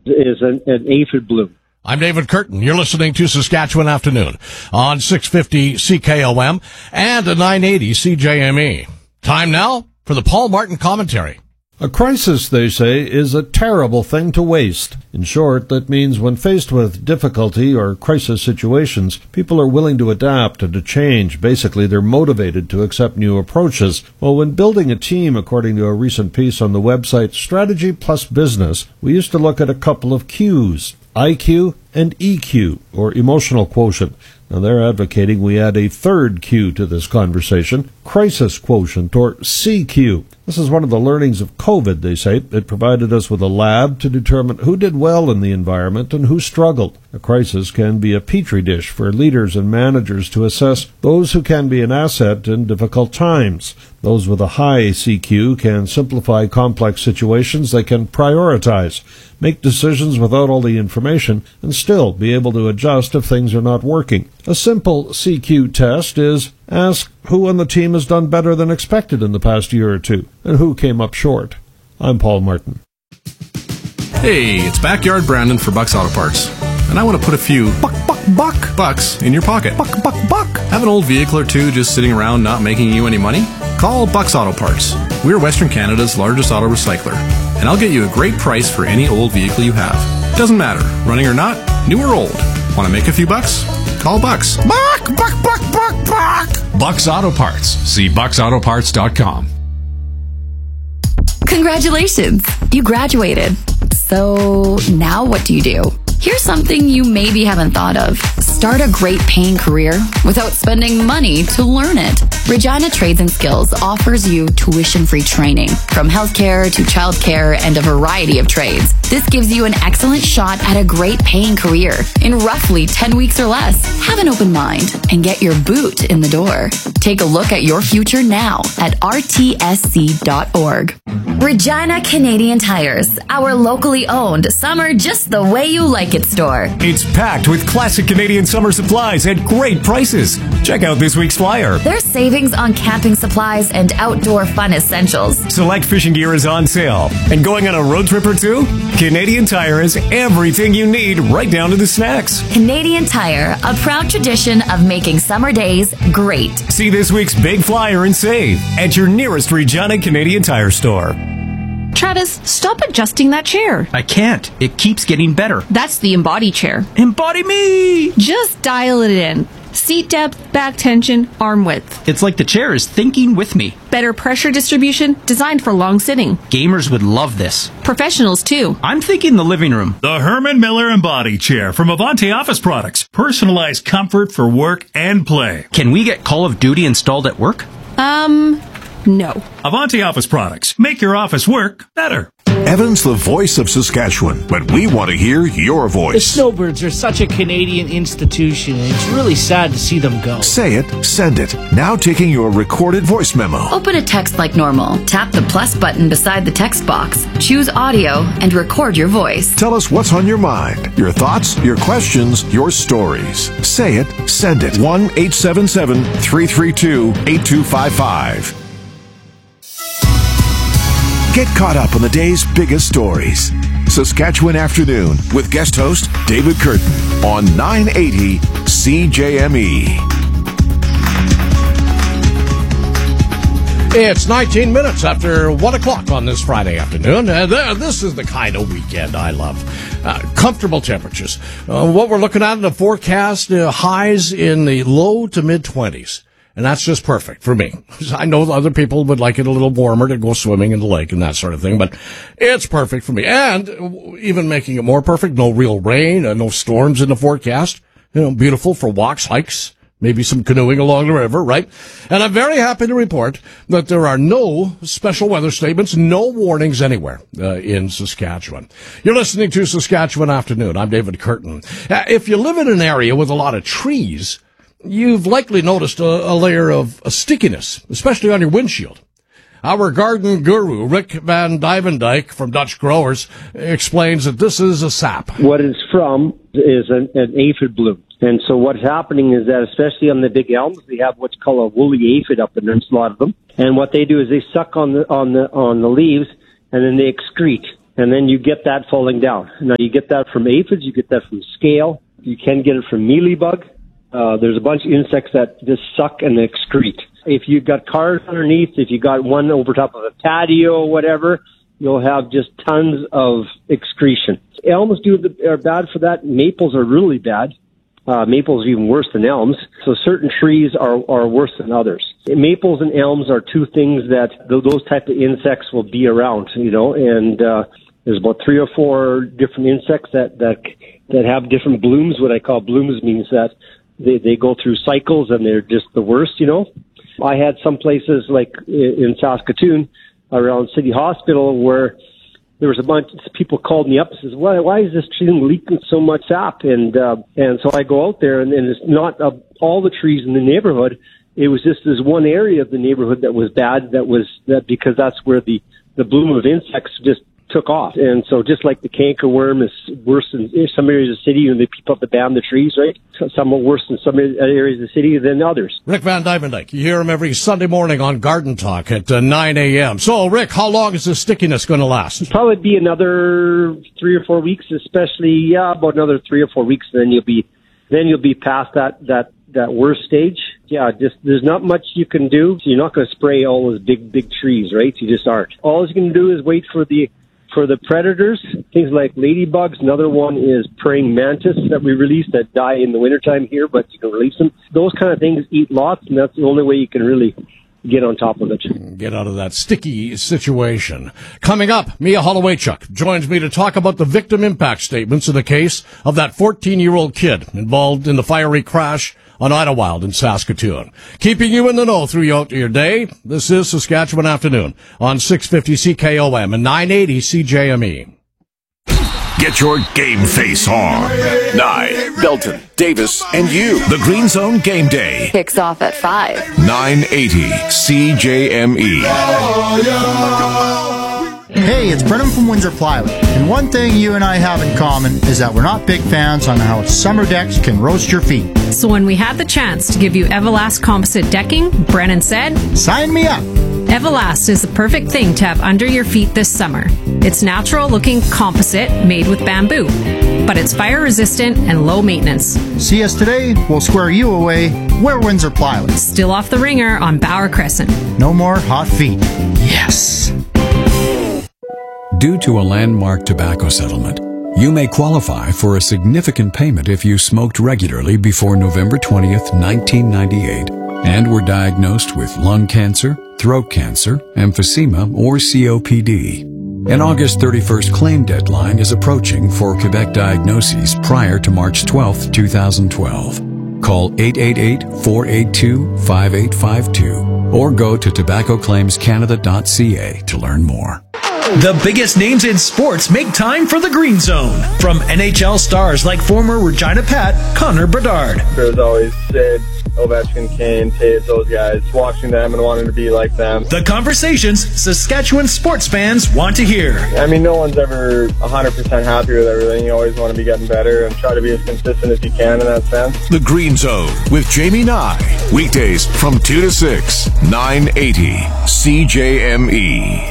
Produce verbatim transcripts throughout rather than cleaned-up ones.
is an, an aphid bloom. I'm David Curtin. You're listening to Saskatchewan Afternoon on six fifty C K O M and nine eighty C J M E. Time now for the Paul Martin Commentary. A crisis, they say, is a terrible thing to waste. In short, that means when faced with difficulty or crisis situations, people are willing to adapt and to change. Basically, they're motivated to accept new approaches. Well, when building a team, according to a recent piece on the website Strategy Plus Business, we used to look at a couple of Qs, I Q and E Q, or emotional quotient. Now, they're advocating we add a third Q to this conversation, crisis quotient, or C Q. This is one of the learnings of COVID, they say. It provided us with a lab to determine who did well in the environment and who struggled. A crisis can be a petri dish for leaders and managers to assess those who can be an asset in difficult times. Those with a high C Q can simplify complex situations. They can prioritize, make decisions without all the information, and still be able to adjust if things are not working. A simple C Q test is ask who on the team has done better than expected in the past year or two, and who came up short. I'm Paul Martin. Hey, it's Backyard Brandon for Bucks Auto Parts, and I want to put a few buck, buck, buck bucks in your pocket. Buck, buck, buck. Have an old vehicle or two just sitting around not making you any money? Call Bucks Auto Parts. We're Western Canada's largest auto recycler, and I'll get you a great price for any old vehicle you have. Doesn't matter, running or not, new or old. Want to make a few bucks? Call Bucks. Buck, buck, buck, buck, buck. Bucks Auto Parts. See bucks auto parts dot com. Congratulations! You graduated. So now what do you do? Here's something you maybe haven't thought of. Start a great paying career without spending money to learn it. Regina Trades and Skills offers you tuition-free training from healthcare to childcare and a variety of trades. This gives you an excellent shot at a great paying career in roughly ten weeks or less. Have an open mind and get your boot in the door. Take a look at your future now at R T S C dot org. Regina Canadian Tires, our locally owned summer just the way you like it store. It's packed with classic Canadian summer supplies at great prices. Check out this week's flyer. There's savings on camping supplies and outdoor fun essentials. Select fishing gear is on sale. And going on a road trip or two? Canadian Tire has everything you need, right down to the snacks. Canadian Tire, a proud tradition of making summer days great. See this week's big flyer and save at your nearest Regina Canadian Tire store. Travis, stop adjusting that chair. I can't. It keeps getting better. That's the Embody chair. Embody me! Just dial it in. Seat depth, back tension, arm width. It's like the chair is thinking with me. Better pressure distribution, designed for long sitting. Gamers would love this. Professionals, too. I'm thinking the living room. The Herman Miller Embody Chair from Avanti Office Products. Personalized comfort for work and play. Can we get Call of Duty installed at work? Um... No. Avanti Office Products. Make your office work better. Evan's the voice of Saskatchewan, but we want to hear your voice. The Snowbirds are such a Canadian institution, and it's really sad to see them go. Say it, send it. Now taking your recorded voice memo. Open a text like normal. Tap the plus button beside the text box. Choose audio and record your voice. Tell us what's on your mind. Your thoughts, your questions, your stories. Say it, send it. one eight seven seven, three three two, eight two five five. Get caught up on the day's biggest stories. Saskatchewan Afternoon with guest host David Curtin on nine eighty C J M E. It's nineteen minutes after one o'clock on this Friday afternoon. Uh, there, this is the kind of weekend I love. Uh, comfortable temperatures. Uh, what we're looking at in the forecast, uh, highs in the low to mid-twenties. And that's just perfect for me. I know other people would like it a little warmer to go swimming in the lake and that sort of thing, but it's perfect for me. And even making it more perfect, no real rain, uh, no storms in the forecast. You know, beautiful for walks, hikes, maybe some canoeing along the river, right? And I'm very happy to report that there are no special weather statements, no warnings anywhere uh, in Saskatchewan. You're listening to Saskatchewan Afternoon. I'm David Curtin. Uh, if you live in an area with a lot of trees, you've likely noticed a, a layer of a stickiness, especially on your windshield. Our garden guru, Rick Van Duyvendijk from Dutch Growers, explains that this is a sap. What it's from is an, an aphid bloom. And so what's happening is that, especially on the big elms, they have what's called a woolly aphid up in there, a lot of them. And what they do is they suck on the on the on the leaves, and then they excrete. and then you get that falling down. Now, you get that from aphids, you get that from scale, you can get it from mealybug. Uh, there's a bunch of insects that just suck and excrete. If you've got cars underneath, if you got one over top of a patio or whatever, you'll have just tons of excretion. Elms do the, are bad for that. Maples are really bad. Uh, maples are even worse than elms. So certain trees are, are worse than others. Maples and elms are two things that th- those type of insects will be around, you know, and, uh, there's about three or four different insects that, that, that have different blooms. What I call blooms means that they, they go through cycles and they're just the worst, you know. I had some places like in Saskatoon around City Hospital where there was a bunch of people called me up and says, why, why is this tree leaking so much sap? And, uh, and so I go out there and, and it's not uh, all the trees in the neighborhood. It was just this one area of the neighborhood that was bad, that was that because that's where the, the bloom of insects just took off. And so just like the cankerworm is worse in some areas of the city, and they people have to ban the trees, right? Some are worse in some areas of the city than others. Rick Van Dijvendyk, you hear him every Sunday morning on Garden Talk at uh, nine a.m. So, Rick, how long is this stickiness going to last? It'll probably be another three or four weeks, especially, yeah, about another three or four weeks, and then you'll be, then you'll be past that, that, that worst stage. Yeah, just, there's not much you can do. So you're not going to spray all those big, big trees, right? You just aren't. All you can do is wait for the, For the predators, things like ladybugs. Another one is praying mantis that we release that die in the wintertime here, but you can release them. Those kind of things eat lots, and that's the only way you can really get on top of it. Get out of that sticky situation. Coming up, Mia Holowaychuk joins me to talk about the victim impact statements in the case of that fourteen-year-old kid involved in the fiery crash on Idlewild in Saskatoon. Keeping you in the know throughout your day, this is Saskatchewan Afternoon on six fifty C K O M and nine eighty C J M E. Get your game face on. Nye, Belton, Davis, and you. The Green Zone Game Day. Kicks off at five. nine eighty C J M E. Hey, it's Brennan from Windsor Plywood, and one thing you and I have in common is that we're not big fans on how summer decks can roast your feet. So when we had the chance to give you Everlast composite decking, Brennan said, "Sign me up." Everlast is the perfect thing to have under your feet this summer. It's natural-looking composite made with bamboo, but it's fire-resistant and low maintenance. See us today, we'll square you away. We're Windsor Plywood. Still off the ringer on Bauer Crescent. No more hot feet. Yes. Due to a landmark tobacco settlement, you may qualify for a significant payment if you smoked regularly before November twentieth, nineteen ninety-eight, and were diagnosed with lung cancer, throat cancer, emphysema, or C O P D. An August thirty-first claim deadline is approaching for Quebec diagnoses prior to March twelfth, twenty twelve. Call eight eight eight, four eight two, five eight five two or go to tobacco claims canada dot c a to learn more. The biggest names in sports make time for the Green Zone. From N H L stars like former Regina Pat, Connor Bedard. There's always Sid, Ovechkin, Kane, Tate, those guys, watching them and wanting to be like them. The conversations Saskatchewan sports fans want to hear. I mean, no one's ever one hundred percent happy with everything. You always want to be getting better and try to be as consistent as you can in that sense. The Green Zone with Jamie Nye. Weekdays from two to six, nine eighty C J M E.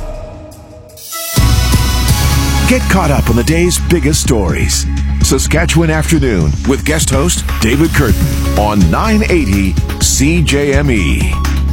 Get caught up on the day's biggest stories. Saskatchewan Afternoon with guest host David Curtin on nine eighty C J M E.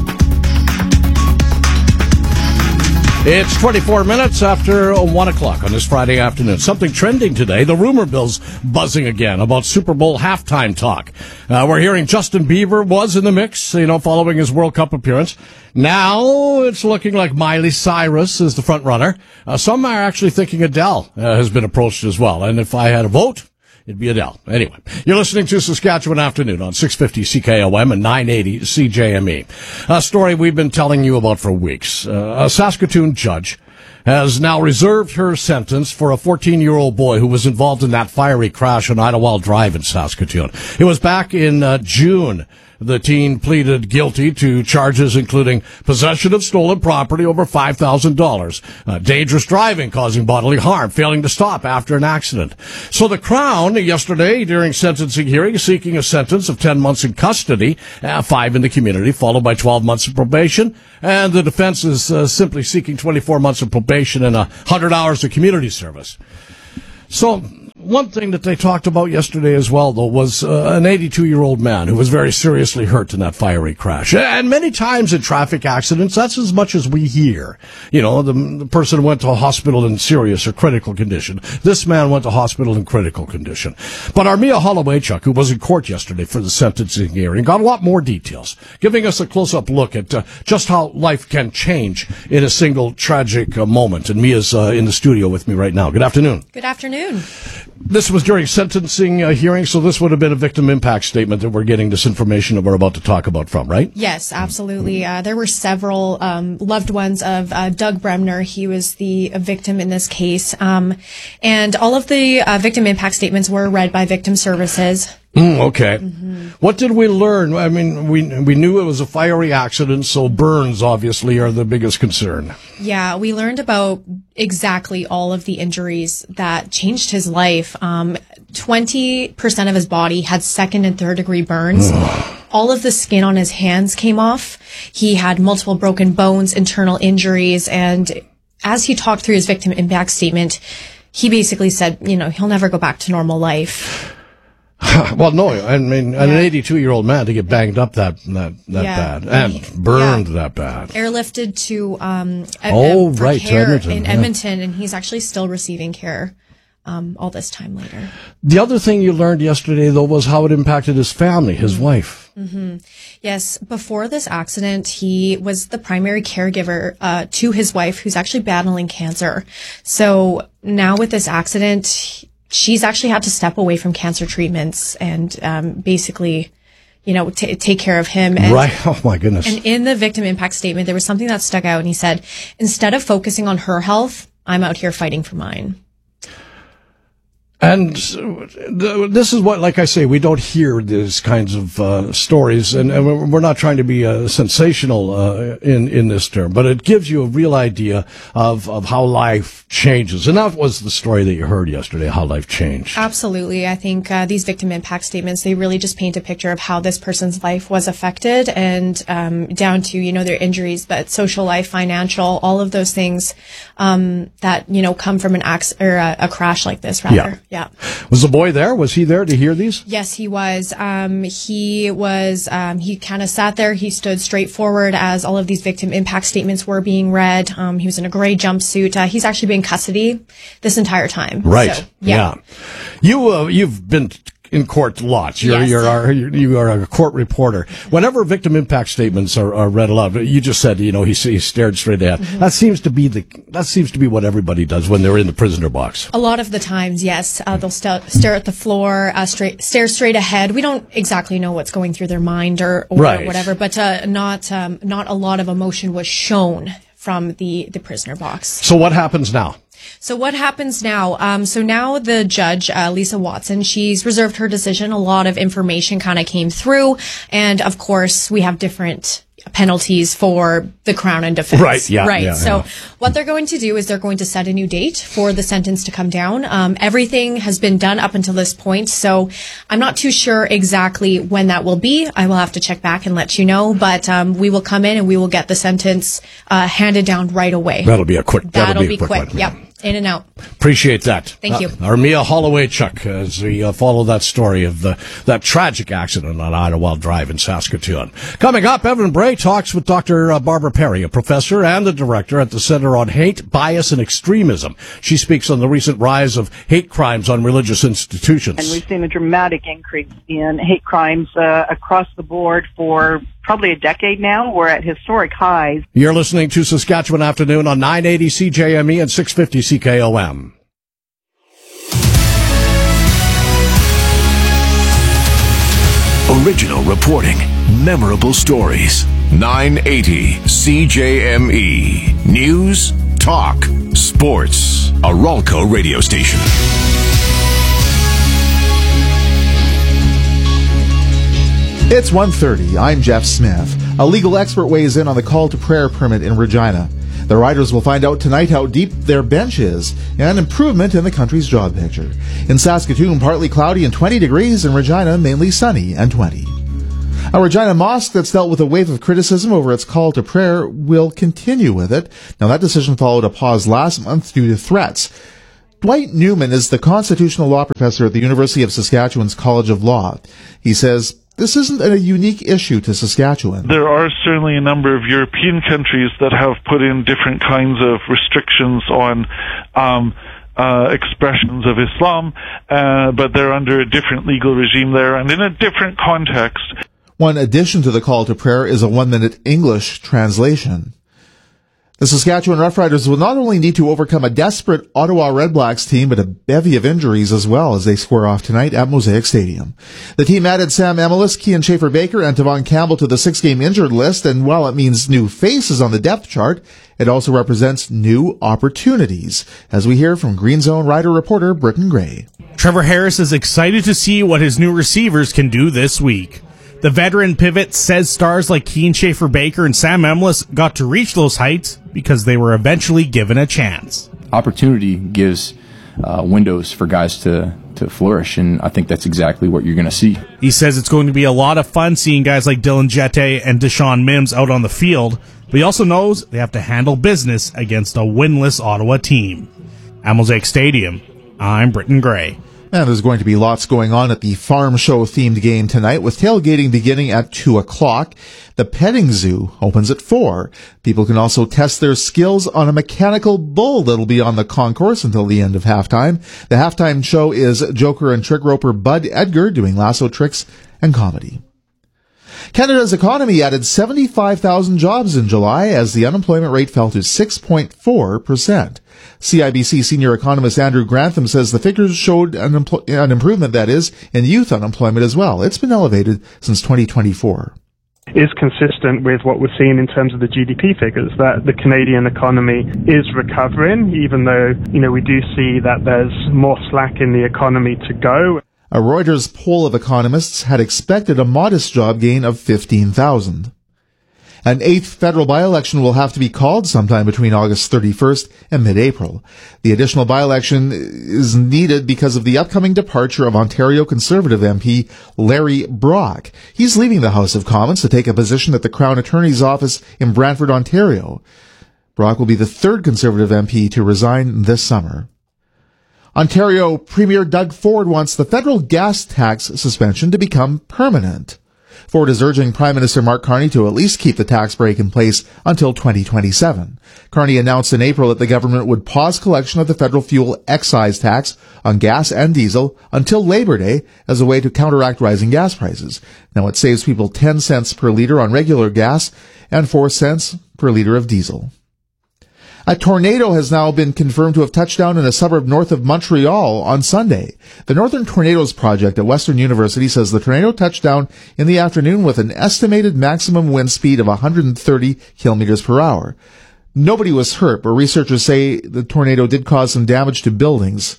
It's twenty-four minutes after one o'clock on this Friday afternoon. Something trending today. The rumor mill's buzzing again about Super Bowl halftime talk. Uh, we're hearing Justin Bieber was in the mix, you know, following his World Cup appearance. Now it's looking like Miley Cyrus is the front runner. Uh, some are actually thinking Adele uh, has been approached as well. And if I had a vote, it'd be Adele. Anyway, you're listening to Saskatchewan Afternoon on six fifty C K O M and nine eighty C J M E. A story we've been telling you about for weeks. Uh, a Saskatoon judge has now reserved her sentence for a fourteen-year-old boy who was involved in that fiery crash on Idlewild Drive in Saskatoon. It was back in uh, June The teen pleaded guilty to charges including possession of stolen property over five thousand dollars, uh, dangerous driving causing bodily harm, failing to stop after an accident. So the Crown yesterday during sentencing hearing seeking a sentence of ten months in custody, uh, five in the community, followed by twelve months of probation. And the defense is uh, simply seeking twenty-four months of probation and one hundred hours of community service. So one thing that they talked about yesterday as well, though, was uh, an eighty-two-year-old man who was very seriously hurt in that fiery crash. And many times in traffic accidents, that's as much as we hear. You know, the, the person went to a hospital in serious or critical condition. This man went to hospital in critical condition. But Armia Holowaychuk, who was in court yesterday for the sentencing hearing, got a lot more details, giving us a close-up look at uh, just how life can change in a single tragic uh, moment. And Mia's uh, in the studio with me right now. Good afternoon. Good afternoon. This was during sentencing uh, hearing, so this would have been a victim impact statement that we're getting this information that we're about to talk about from, right? Yes, absolutely. Uh, there were several um, loved ones of uh, Doug Bremner. He was the victim in this case. Um, and all of the uh, victim impact statements were read by Victim Services. Mm, okay. Mm-hmm. What did we learn? I mean, we we knew it was a fiery accident, so burns obviously are the biggest concern. Yeah, we learned about exactly all of the injuries that changed his life. Um, twenty percent of his body had second and third degree burns. All of the skin on his hands came off. He had multiple broken bones, internal injuries, and as he talked through his victim impact statement, he basically said, you know, he'll never go back to normal life. Well, no, I mean, yeah. An eighty-two-year-old man to get banged up that that, that yeah. bad and burned yeah. that bad. Airlifted to um, oh, a, a, right, care to Edmonton, in yeah. Edmonton, and he's actually still receiving care um, all this time later. The other thing you learned yesterday, though, was how it impacted his family, his mm-hmm. wife. Mm-hmm. Yes, before this accident, he was the primary caregiver uh, to his wife, who's actually battling cancer. So now with this accident, she's actually had to step away from cancer treatments and um, basically, you know, t- take care of him. And, right. Oh, my goodness. And in the victim impact statement, there was something that stuck out, and he said, instead of focusing on her health, I'm out here fighting for mine. And this is what, like I say, we don't hear these kinds of uh, stories, and, and we're not trying to be uh, sensational uh, in in this term, but it gives you a real idea of of how life changes. And that was the story that you heard yesterday, how life changed. Absolutely. I think uh, these victim impact statements, they really just paint a picture of how this person's life was affected, and um, down to, you know, their injuries, but social life, financial, all of those things um, that, you know, come from an acc- or a, a crash like this, rather. Yeah. Yeah. Was the boy there? Was he there to hear these? Yes, he was. Um, he was, um, he kind of sat there. He stood straight forward as all of these victim impact statements were being read. Um, he was in a gray jumpsuit. Uh, he's actually been in custody this entire time. Right. So, yeah. yeah. You, uh, you've been in court lots. You're, yes. you're, our, you are a court reporter. Whenever victim impact statements are, are read aloud, you just said, you know, he, he stared straight ahead. Mm-hmm. That seems to be the, that seems to be what everybody does when they're in the prisoner box. A lot of the times, yes. Uh, they'll st- stare at the floor, uh, straight, stare straight ahead. We don't exactly know what's going through their mind or, or right. whatever, but, uh, not, um, not a lot of emotion was shown from the, the prisoner box. So what happens now? So what happens now? Um, so now the judge, uh, Lisa Watson, she's reserved her decision. A lot of information kind of came through. And of course, we have different penalties for the Crown and defense. Right, yeah. Right. Yeah, so yeah. what they're going to do is they're going to set a new date for the sentence to come down. Um, everything has been done up until this point. So I'm not too sure exactly when that will be. I will have to check back and let you know. But um, we will come in and we will get the sentence uh, handed down right away. That'll be a quick, that'll, that'll be, be a quick, quick. one. Yep. In and out. Appreciate that. Thank you. Uh, Armia Holowaychuk, as we uh, follow that story of the that tragic accident on Idlewild Drive in Saskatoon. Coming up, Evan Bray talks with Doctor Uh, Barbara Perry, a professor and the director at the Center on Hate, Bias, and Extremism. She speaks on the recent rise of hate crimes on religious institutions. And we've seen a dramatic increase in hate crimes uh, across the board for probably a decade now. We're at historic highs. You're listening to Saskatchewan Afternoon on nine eighty C J M E and six fifty C K O M. Original reporting, memorable stories. nine eighty C J M E. News, talk, sports. A Ralco radio station. It's one thirty. I'm Jeff Smith. A legal expert weighs in on the call to prayer permit in Regina. The riders will find out tonight how deep their bench is and improvement in the country's job picture. In Saskatoon, partly cloudy and twenty degrees. In Regina, mainly sunny and twenty. A Regina mosque that's dealt with a wave of criticism over its call to prayer will continue with it. Now, that decision followed a pause last month due to threats. Dwight Newman is the constitutional law professor at the University of Saskatchewan's College of Law. He says this isn't a unique issue to Saskatchewan. There are certainly a number of European countries that have put in different kinds of restrictions on um, uh, expressions of Islam, uh, but they're under a different legal regime there and in a different context. One addition to the call to prayer is a one-minute English translation. The Saskatchewan Roughriders will not only need to overcome a desperate Ottawa Redblacks team, but a bevy of injuries as well as they square off tonight at Mosaic Stadium. The team added Sam Emelis, Kian Schaefer-Baker, and Tavon Campbell to the six-game injured list, and while it means new faces on the depth chart, it also represents new opportunities, as we hear from Green Zone Rider reporter Britton Gray. Trevor Harris is excited to see what his new receivers can do this week. The veteran pivot says stars like Kian Schaefer-Baker and Sam Emelis got to reach those heights because they were eventually given a chance. Opportunity gives uh, windows for guys to, to flourish, and I think that's exactly what you're going to see. He says it's going to be a lot of fun seeing guys like Dylan Jette and Deshaun Mims out on the field, but he also knows they have to handle business against a winless Ottawa team. At Mosaic Stadium, I'm Britton Gray. And there's going to be lots going on at the Farm Show-themed game tonight, with tailgating beginning at two o'clock. The petting zoo opens at four. People can also test their skills on a mechanical bull that'll be on the concourse until the end of halftime. The halftime show is joker and trick roper Bud Edgar doing lasso tricks and comedy. Canada's economy added seventy-five thousand jobs in July as the unemployment rate fell to six point four percent. C I B C senior economist Andrew Grantham says the figures showed an, impl- an improvement, that is, in youth unemployment as well. It's been elevated since twenty twenty-four. Is consistent with what we're seeing in terms of the G D P figures, that the Canadian economy is recovering, even though, you know, we do see that there's more slack in the economy to go. A Reuters poll of economists had expected a modest job gain of fifteen thousand. An eighth federal by-election will have to be called sometime between August thirty-first and mid-April. The additional by-election is needed because of the upcoming departure of Ontario Conservative M P Larry Brock. He's leaving the House of Commons to take a position at the Crown Attorney's office in Brantford, Ontario. Brock will be the third Conservative M P to resign this summer. Ontario Premier Doug Ford wants the federal gas tax suspension to become permanent. Ford is urging Prime Minister Mark Carney to at least keep the tax break in place until twenty twenty-seven. Carney announced in April that the government would pause collection of the federal fuel excise tax on gas and diesel until Labor Day as a way to counteract rising gas prices. Now it saves people ten cents per liter on regular gas and four cents per liter of diesel. A tornado has now been confirmed to have touched down in a suburb north of Montreal on Sunday. The Northern Tornadoes Project at Western University says the tornado touched down in the afternoon with an estimated maximum wind speed of one hundred thirty kilometers per hour. Nobody was hurt, but researchers say the tornado did cause some damage to buildings.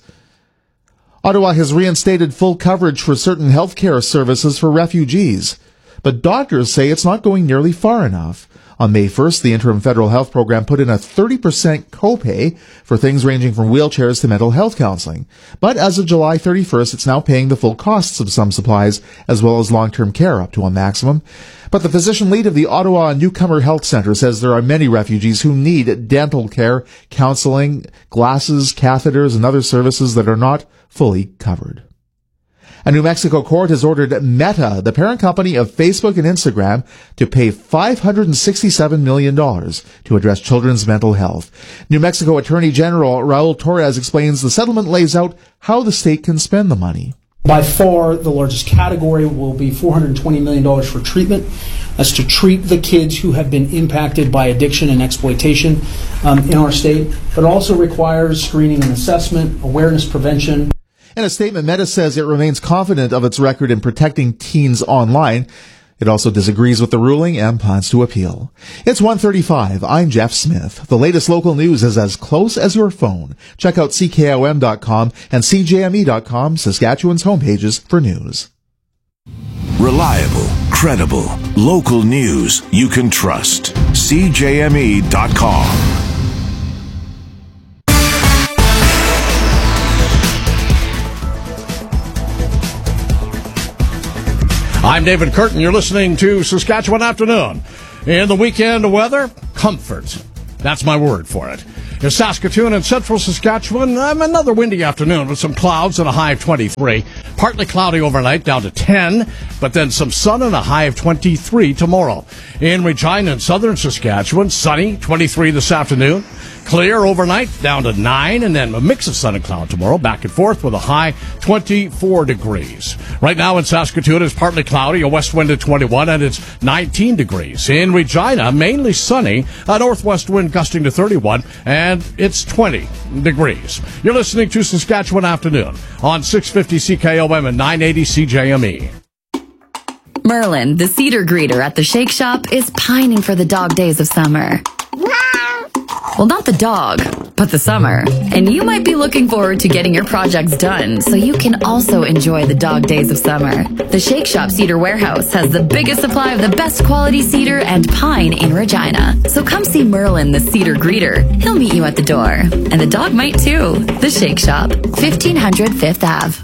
Ottawa has reinstated full coverage for certain healthcare services for refugees, but doctors say it's not going nearly far enough. On May first, the interim federal health program put in a thirty percent copay for things ranging from wheelchairs to mental health counseling. But as of July thirty-first, it's now paying the full costs of some supplies as well as long-term care up to a maximum. But the physician lead of the Ottawa Newcomer Health Centre says there are many refugees who need dental care, counseling, glasses, catheters, and other services that are not fully covered. A New Mexico court has ordered Meta, the parent company of Facebook and Instagram, to pay five hundred sixty-seven million dollars to address children's mental health. New Mexico Attorney General Raul Torres explains the settlement lays out how the state can spend the money. By far, the largest category will be four hundred twenty million dollars for treatment. That's to treat the kids who have been impacted by addiction and exploitation um, in our state, but also requires screening and assessment, awareness prevention. In a statement, Meta says it remains confident of its record in protecting teens online. It also disagrees with the ruling and plans to appeal. It's one thirty-five. I'm Jeff Smith. The latest local news is as close as your phone. Check out C K O M dot com and C J M E dot com, Saskatchewan's homepages for news. Reliable, Credible, local news you can trust. C J M E dot com. I'm David Curtin. You're listening to Saskatchewan Afternoon. In the weekend weather, comfort. That's my word for it. In Saskatoon and central Saskatchewan, um, another windy afternoon with some clouds and a high of twenty-three. Partly cloudy overnight, down to ten, but then some sun and a high of twenty-three tomorrow. In Regina and southern Saskatchewan, sunny, twenty-three this afternoon. Clear overnight, down to nine, and then a mix of sun and cloud tomorrow, back and forth with a high twenty-four degrees. Right now in Saskatoon, it's partly cloudy, a west wind at twenty-one, and it's nineteen degrees. In Regina, mainly sunny, a northwest wind gusting to thirty-one, and it's twenty degrees. You're listening to Saskatchewan Afternoon on six fifty C K O M and nine eighty C J M E. Merlin, the cedar greeter at the Shake Shop, is pining for the dog days of summer. Well, not the dog, but the summer. And you might be looking forward to getting your projects done so you can also enjoy the dog days of summer. The Shake Shop Cedar Warehouse has the biggest supply of the best quality cedar and pine in Regina. So come see Merlin, the cedar greeter. He'll meet you at the door. And the dog might too. The Shake Shop, fifteen hundred Fifth Avenue.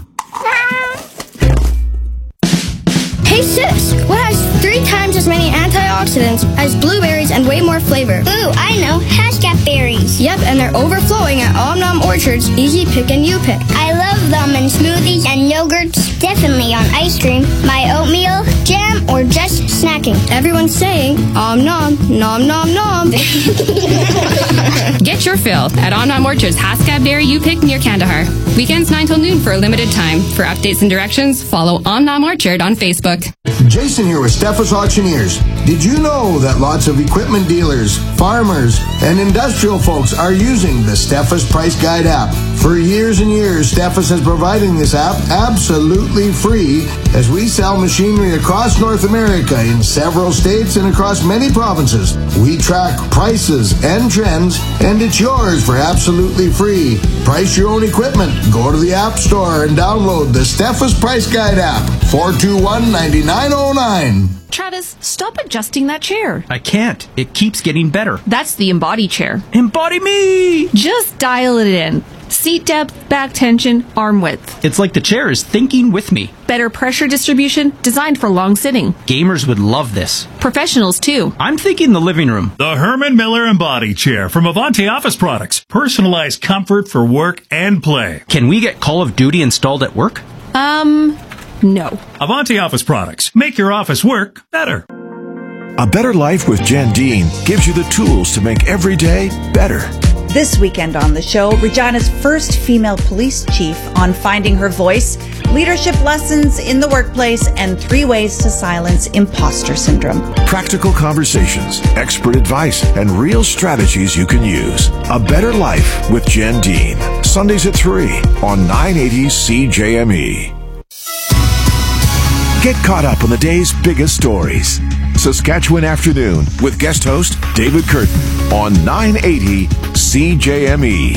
Hey sis, what has three times as many antioxidants as blueberries and way more flavor? Ooh, I know, Haskell berries. Yep, and they're overflowing at Om Nom Orchard's Easy Pick and You Pick. I love them in smoothies and yogurts, definitely on ice cream, my oatmeal, jam, or just snacking. Everyone's saying Om Nom, Nom Nom Nom. Get your fill at Om Nom Orchard's Haskell Berry You Pick near Kandahar. Weekends nine till noon for a limited time. For updates and directions, follow Om Nom Orchard on Facebook. Jason here with Steffes Auctioneers. Did you know that lots of equipment dealers, farmers, and industrial folks are using the Steffes Price Guide app? For years and years, Steffes has provided this app absolutely free as we sell machinery across North America in several states and across many provinces. We track prices and trends, and it's yours for absolutely free. Price your own equipment. Go to the App Store and download the Steffes Price Guide app. four two one, nine nine zero nine. Travis, stop adjusting that chair. I can't. It keeps getting better. That's the Embody chair. Embody me! Just dial it in. Seat depth, back tension, arm width. It's like the chair is thinking with me. Better pressure distribution, designed for long sitting. Gamers would love this. Professionals, too. I'm thinking the living room. The Herman Miller Embody Chair from Avanti Office Products. Personalized comfort for work and play. Can we get Call of Duty installed at work? Um, no. Avanti Office Products. Make your office work better. A Better Life with Jen Dean gives you the tools to make every day better. This weekend on the show, Regina's first female police chief on finding her voice, leadership lessons in the workplace, and three ways to silence imposter syndrome. Practical conversations, expert advice, and real strategies you can use. A Better Life with Jen Dean. Sundays at three on nine eighty C J M E. Get caught up on the day's biggest stories. Saskatchewan Afternoon with guest host David Curtin on nine eighty C J M E.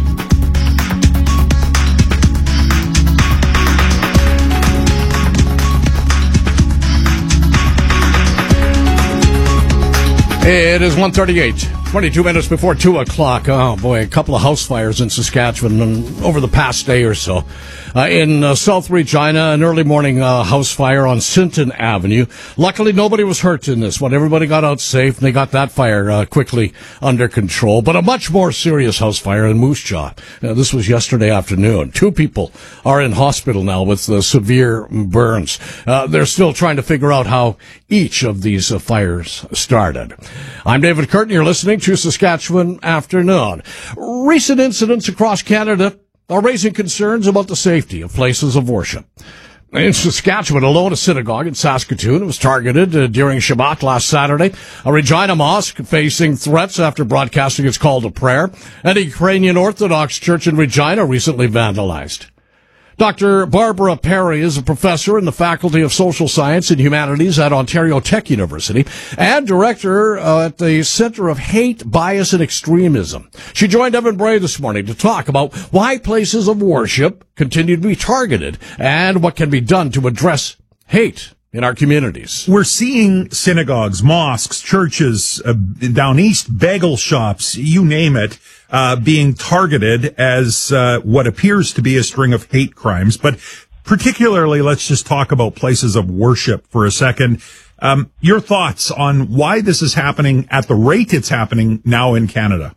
It is one thirty-eight, twenty-two minutes before two o'clock. Oh, boy, a couple of house fires in Saskatchewan over the past day or so. Uh, in uh, South Regina, an early morning uh, house fire on Sinton Avenue. Luckily, nobody was hurt in this one. Everybody got out safe, and they got that fire uh, quickly under control. But a much more serious house fire in Moose Jaw. Uh, this was yesterday afternoon. Two people are in hospital now with uh, severe burns. Uh, they're still trying to figure out how each of these uh, fires started. I'm David Curtin. You're listening to Saskatchewan Afternoon. Recent incidents across Canada are raising concerns about the safety of places of worship. In Saskatchewan alone, a synagogue in Saskatoon was targeted uh, during Shabbat last Saturday. A Regina mosque facing threats after broadcasting its call to prayer. An Ukrainian Orthodox church in Regina recently vandalized. Doctor Barbara Perry is a professor in the Faculty of Social Science and Humanities at Ontario Tech University and director uh, at the Center of Hate, Bias, and Extremism. She joined Evan Bray this morning to talk about why places of worship continue to be targeted and what can be done to address hate in our communities. We're seeing synagogues, mosques, churches, uh, down east, bagel shops, you name it, uh, being targeted as uh, what appears to be a string of hate crimes. But particularly, let's just talk about places of worship for a second. Um, your thoughts on why this is happening at the rate it's happening now in Canada?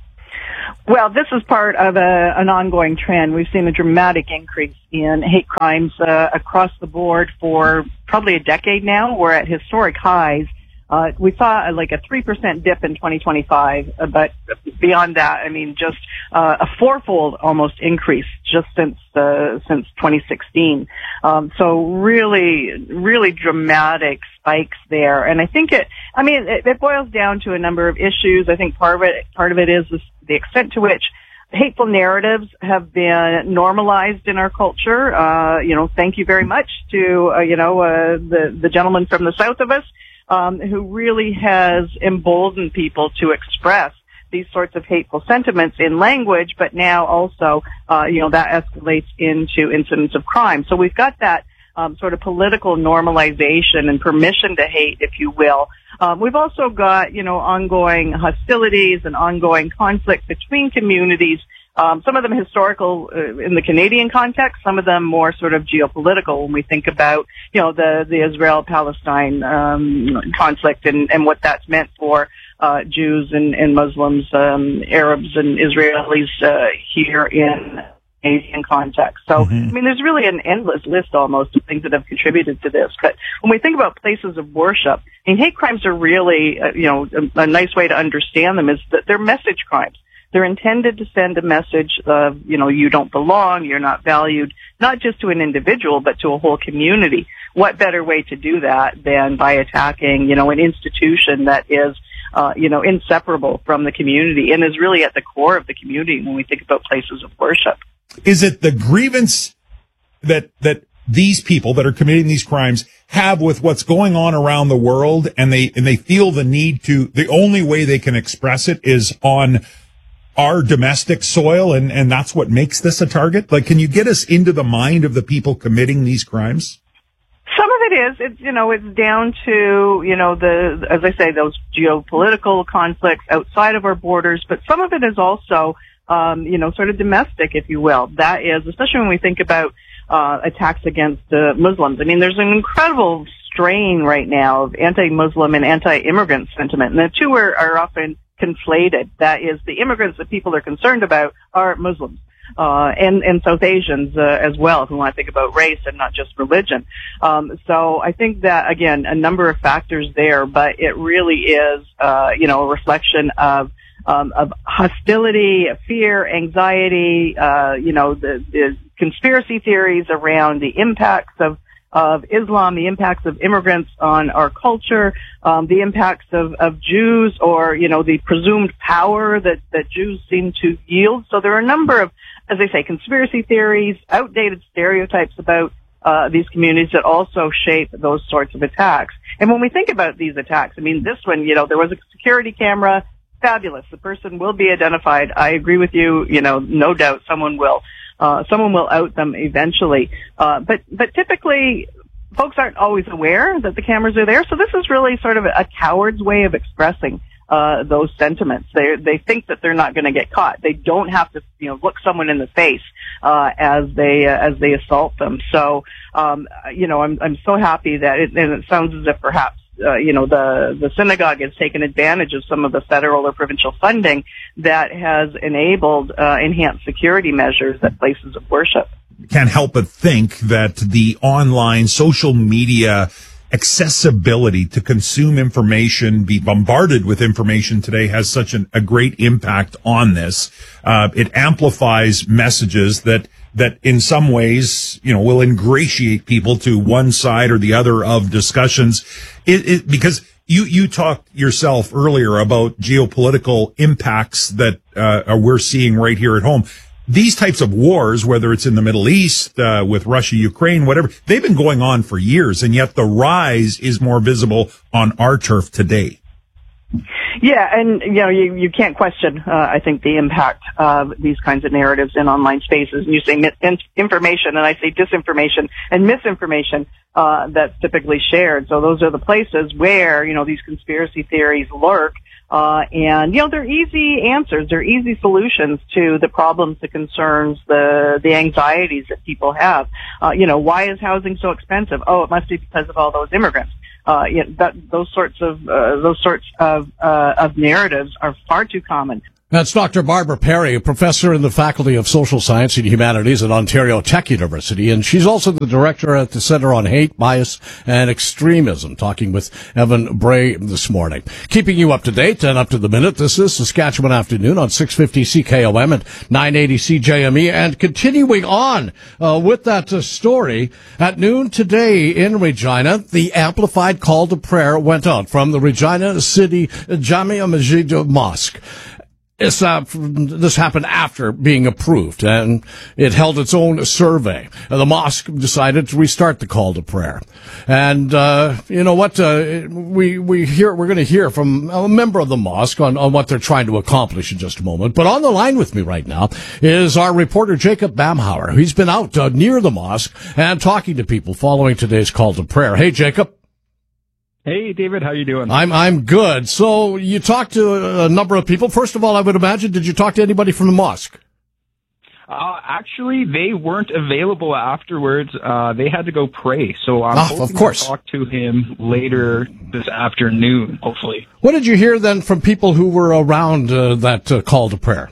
Well, this is part of a, an ongoing trend. We've seen a dramatic increase in hate crimes uh, across the board for probably a decade now. We're at historic highs. Uh, we saw uh, like a three percent dip in twenty twenty-five, uh, but beyond that, I mean, just uh, a fourfold almost increase just since uh, since twenty sixteen. Um, so really, really dramatic spikes there. And I think it, I mean, it, it boils down to a number of issues. I think part of it, part of it is this, the extent to which hateful narratives have been normalized in our culture. Uh, you know, thank you very much to, uh, you know, uh, the, the gentleman from the south of us. Um, who really has emboldened people to express these sorts of hateful sentiments in language, but now also, uh, you know, that escalates into incidents of crime. So we've got that um, sort of political normalization and permission to hate, if you will. Um, we've also got, you know, ongoing hostilities and ongoing conflict between communities. Um, some of them historical uh, in the Canadian context, some of them more sort of geopolitical when we think about, you know, the, the Israel-Palestine um, conflict and, and what that's meant for uh, Jews and, and Muslims, um, Arabs and Israelis uh, here in Canadian context. So, mm-hmm. I mean, there's really an endless list almost of things that have contributed to this. But when we think about places of worship, I mean, hate crimes are really, uh, you know, a, a nice way to understand them is that they're message crimes. They're intended to send a message of, you know, you don't belong, you're not valued, not just to an individual, but to a whole community. What better way to do that than by attacking, you know, an institution that is, uh, you know, inseparable from the community and is really at the core of the community when we think about places of worship. Is it the grievance that, that these people that are committing these crimes have with what's going on around the world, and they, and they feel the need to, the only way they can express it is on our domestic soil, and, and that's what makes this a target? Like, can you get us into the mind of the people committing these crimes? Some of it is, it's, you know, it's down to, you know, the, as I say, those geopolitical conflicts outside of our borders, but some of it is also, um, you know, sort of domestic, if you will. That is, especially when we think about, uh, attacks against, uh, Muslims. I mean, there's an incredible strain right now of anti-Muslim and anti-immigrant sentiment, and the two are, are often conflated. That is, the immigrants that people are concerned about are Muslims, uh, and, and South Asians, uh, as well, if we want to think about race and not just religion. Um, so I think that, again, a number of factors there, but it really is, uh, you know, a reflection of, um, of hostility, fear, anxiety, uh, you know, the, the conspiracy theories around the impacts of of Islam, the impacts of immigrants on our culture, um, the impacts of, of Jews, or, you know, the presumed power that, that Jews seem to yield. So there are a number of, as I say, conspiracy theories, outdated stereotypes about uh, these communities that also shape those sorts of attacks. And when we think about these attacks, I mean, this one, you know, there was a security camera, fabulous. The person will be identified. I agree with you, you know, no doubt someone will. Uh, someone will out them eventually. Uh, but, but typically, folks aren't always aware that the cameras are there. So this is really sort of a coward's way of expressing, uh, those sentiments. They, they think that they're not going to get caught. They don't have to, you know, look someone in the face, uh, as they, uh, as they assault them. So, um, you know, I'm, I'm so happy that it, and it sounds as if perhaps, Uh, you know, the, the synagogue has taken advantage of some of the federal or provincial funding that has enabled uh, enhanced security measures at places of worship. Can't help but think that the online social media accessibility to consume information, be bombarded with information today has such an, a great impact on this. Uh, it amplifies messages that that in some ways, you know, will ingratiate people to one side or the other of discussions. It, it, because you, you talked yourself earlier about geopolitical impacts that, uh, we're seeing right here at home. These types of wars, whether it's in the Middle East, uh, with Russia, Ukraine, whatever, they've been going on for years, and yet the rise is more visible on our turf today. Yeah, and you know, you, you can't question, uh, I think, the impact of these kinds of narratives in online spaces. And you say mis- information, and I say disinformation and misinformation uh, that's typically shared. So those are the places where, you know, these conspiracy theories lurk. Uh, and, you know, they're easy answers. They're easy solutions to the problems, the concerns, the, the anxieties that people have. Uh, you know, why is housing so expensive? Oh, it must be because of all those immigrants. Uh, you know, that, those sorts of, uh, those sorts of, uh, of narratives are far too common. That's Doctor Barbara Perry, a professor in the Faculty of Social Science and Humanities at Ontario Tech University, and she's also the director at the Center on Hate, Bias, and Extremism, talking with Evan Bray this morning. Keeping you up to date and up to the minute, this is Saskatchewan Afternoon on six fifty C K O M and nine eighty C J M E, and continuing on uh, with that uh, story, at noon today in Regina, the amplified call to prayer went out from the Regina City Jamia Masjid Mosque. It's, uh, this happened after being approved, and it held its own survey. The mosque decided to restart the call to prayer. And, uh, you know what, uh, we, we hear, we're gonna hear from a member of the mosque on, on what they're trying to accomplish in just a moment. But on the line with me right now is our reporter Jacob Bamhauer. He's been out uh, near the mosque and talking to people following today's call to prayer. Hey, Jacob. Hey, David, how you doing? I'm I'm good. So you talked to a number of people. First of all, I would imagine, did you talk to anybody from the mosque? Uh, actually, they weren't available afterwards. Uh, they had to go pray. So I'm ah, hoping of course. to talk to him later this afternoon, hopefully. What did you hear then from people who were around uh, that uh, call to prayer?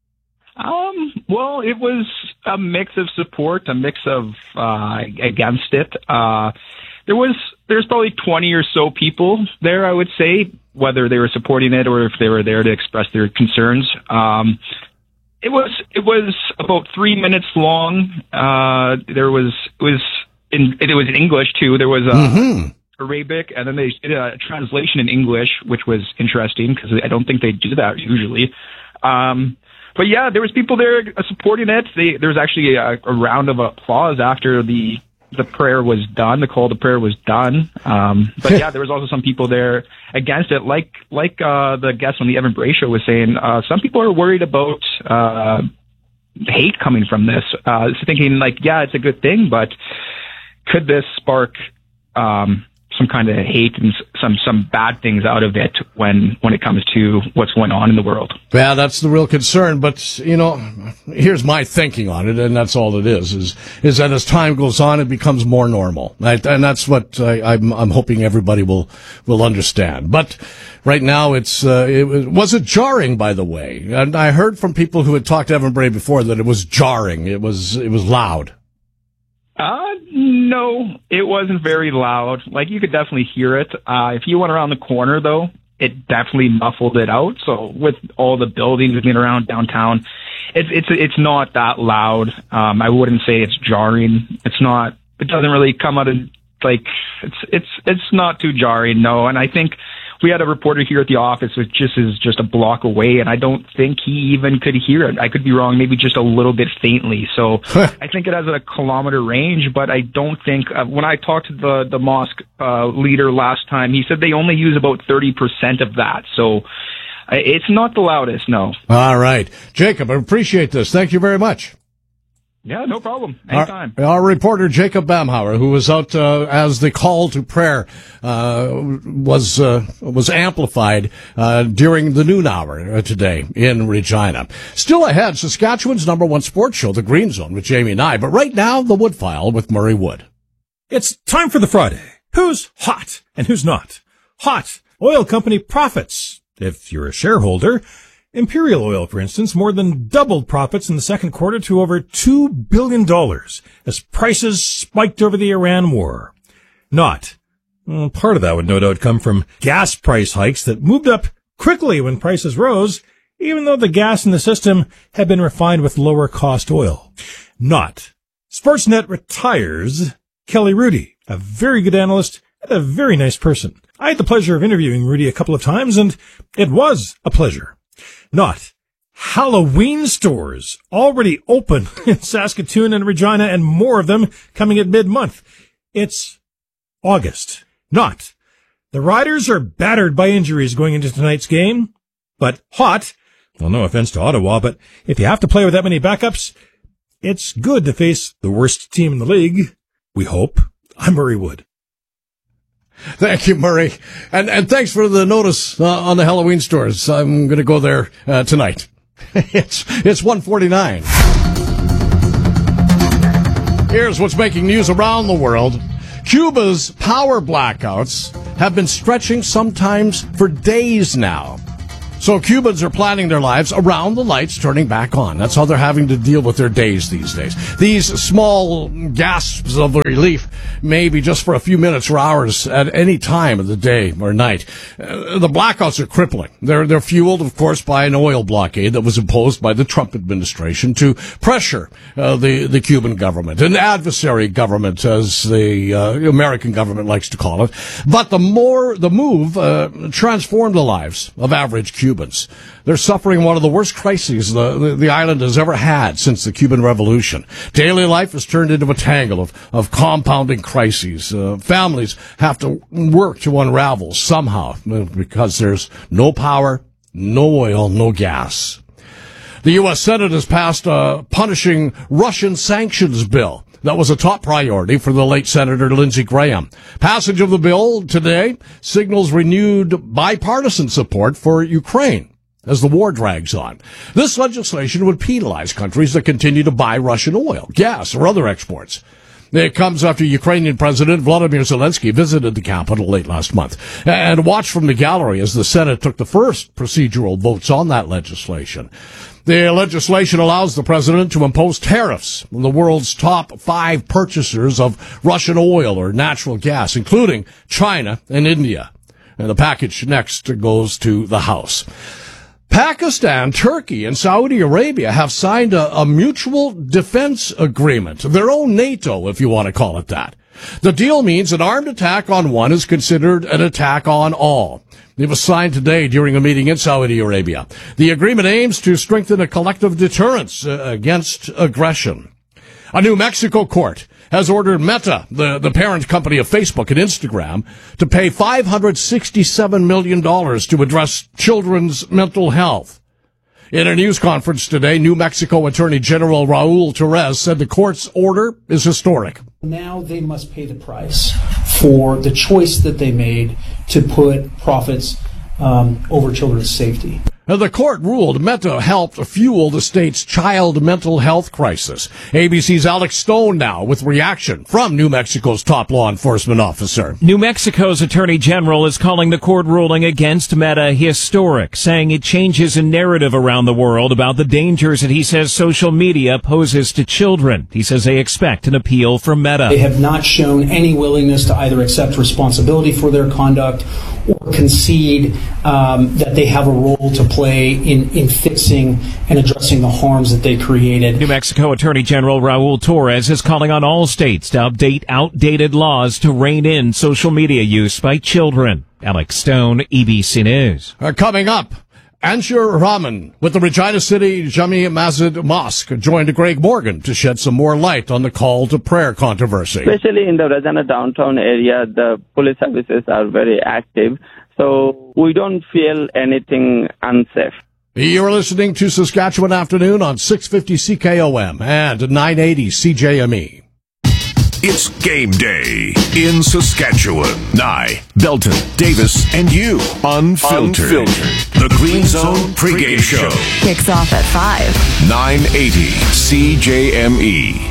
Um, well, it was a mix of support, a mix of uh, against it. Uh, there was there's probably twenty or so people there, I would say, whether they were supporting it or if they were there to express their concerns. Um, it was it was about three minutes long. Uh, there was it was in it was in English too. There was a mm-hmm. Arabic, and then they did a translation in English, which was interesting because I don't think they do that usually. Um, but yeah, there was people there supporting it. They, there was actually a, a round of applause after the the prayer was done. The call to prayer was done. Um, but yeah, there was also some people there against it, like like uh, the guest on the Evan Bray show was saying. Uh, some people are worried about uh, hate coming from this, uh, thinking like, yeah, it's a good thing, but could this spark um, some kind of hate and some some bad things out of it when when it comes to what's going on in the world? Yeah, that's the real concern. But, you know, here's my thinking on it, and that's all it is, is is that as time goes on, it becomes more normal. Right? And that's what I, I'm, I'm hoping everybody will, will understand. But right now, it's uh, it was, was it jarring, by the way? And I heard from people who had talked to Evan Bray before that it was jarring. It was it was loud. Uh, no, it wasn't very loud. Like, you could definitely hear it. Uh, if you went around the corner, though, it definitely muffled it out. So with all the buildings being around downtown, it's, it's, it's not that loud. Um, I wouldn't say it's jarring. It's not, it doesn't really come out of, like, it's, it's, it's not too jarring, no. And I think we had a reporter here at the office which just is just a block away, and I don't think he even could hear it. I could be wrong, maybe just a little bit faintly. So I think it has a kilometer range, but I don't think, uh, when I talked to the, the mosque uh, leader last time, he said they only use about thirty percent of that. So uh, it's not the loudest, no. All right. Jacob, I appreciate this. Thank you very much. Yeah, no problem. Anytime. Our, our reporter, Jacob Bamhauer, who was out uh, as the call to prayer uh, was uh, was amplified uh, during the noon hour today in Regina. Still ahead, Saskatchewan's number one sports show, The Green Zone, with Jamie Nye. But right now, The Wood File with Murray Wood. It's time for the Friday. Who's hot and who's not? Hot. Oil company profits. If you're a shareholder, Imperial Oil, for instance, more than doubled profits in the second quarter to over two billion dollars as prices spiked over the Iran war. Not. Well, part of that would no doubt come from gas price hikes that moved up quickly when prices rose, even though the gas in the system had been refined with lower cost oil. Not. Sportsnet retires Kelly Rudy, a very good analyst and a very nice person. I had the pleasure of interviewing Rudy a couple of times, and it was a pleasure. Not. Halloween stores already open in Saskatoon and Regina, and more of them coming at mid-month. It's August. Not. The Riders are battered by injuries going into tonight's game, but hot. Well, no offense to Ottawa, but if you have to play with that many backups, it's good to face the worst team in the league. We hope. I'm Murray Wood. Thank you, Murray. And and thanks for the notice uh, on the Halloween stores. I'm going to go there uh, tonight. it's it's one forty-nine. Here's what's making news around the world. Cuba's power blackouts have been stretching sometimes for days now. So Cubans are planning their lives around the lights turning back on. That's how they're having to deal with their days these days. These small gasps of relief, maybe just for a few minutes or hours at any time of the day or night. Uh, the blackouts are crippling. They're, they're fueled, of course, by an oil blockade that was imposed by the Trump administration to pressure uh, the, the Cuban government, an adversary government, as the uh, American government likes to call it. But the more the move uh, transformed the lives of average Cubans. Cubans. They're suffering one of the worst crises the, the, the island has ever had since the Cuban Revolution. Daily life has turned into a tangle of, of compounding crises. Uh, families have to work to unravel somehow because there's no power, no oil, no gas. The U S Senate has passed a punishing Russian sanctions bill. That was a top priority for the late Senator Lindsey Graham. Passage of the bill today signals renewed bipartisan support for Ukraine as the war drags on. This legislation would penalize countries that continue to buy Russian oil, gas, or other exports. It comes after Ukrainian President Volodymyr Zelensky visited the capital late last month and watched from the gallery as the Senate took the first procedural votes on that legislation. The legislation allows the president to impose tariffs on the world's top five purchasers of Russian oil or natural gas, including China and India. And the package next goes to the House. Pakistan, Turkey, and Saudi Arabia have signed a, a mutual defense agreement, their own NATO, if you want to call it that. The deal means an armed attack on one is considered an attack on all. It was signed today during a meeting in Saudi Arabia. The agreement aims to strengthen a collective deterrence uh, against aggression. A New Mexico court has ordered Meta, the, the parent company of Facebook and Instagram, to pay five hundred sixty-seven million dollars to address children's mental health. In a news conference today, New Mexico Attorney General Raul Torres said the court's order is historic. Now they must pay the price for the choice that they made to put profits um, over children's safety. The court ruled Meta helped fuel the state's child mental health crisis. A B C's Alex Stone now with reaction from New Mexico's top law enforcement officer. New Mexico's Attorney General is calling the court ruling against Meta historic, saying it changes a narrative around the world about the dangers that he says social media poses to children. He says they expect an appeal from Meta. They have not shown any willingness to either accept responsibility for their conduct or concede um, that they have a role to play in, in fixing and addressing the harms that they created. New Mexico Attorney General Raul Torres is calling on all states to update outdated laws to rein in social media use by children. Alex Stone, E B C News. Uh, coming up, Ansur Rahman with the Regina City Jami Masjid Mosque joined Greg Morgan to shed some more light on the call to prayer controversy. Especially in the Regina downtown area, the police services are very active, so we don't feel anything unsafe. You're listening to Saskatchewan Afternoon on six fifty C K O M and nine eighty C J M E. It's game day in Saskatchewan. Nye, Belton, Davis, and you. Unfiltered. Unfiltered. The Green Zone pregame show. Kicks off at five. nine eighty C J M E.